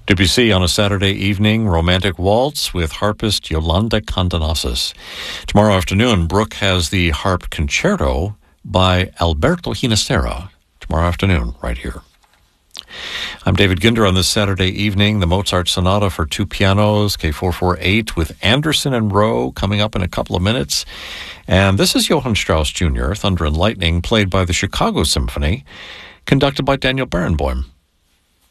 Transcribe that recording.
Debussy on a Saturday evening, Romantic Waltz with harpist Yolanda Condonasis. Tomorrow afternoon, Brooke has the harp concerto by Alberto Ginastera. Tomorrow afternoon, right here. I'm David Ginder on this Saturday evening. The Mozart Sonata for two pianos, K448, with Anderson and Rowe coming up in a couple of minutes. And this is Johann Strauss Jr., Thunder and Lightning, played by the Chicago Symphony, conducted by Daniel Barenboim.